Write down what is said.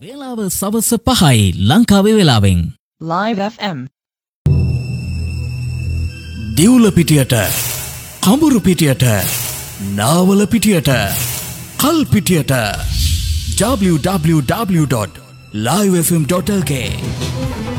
වේලාව සවස 5යි ලංකාවේ වෙලාවෙන්. Live FM. දිවුල පිටියට, කඹුරු පිටියට, නාවල පිටියට, කල් පිටියට www.livefm.lk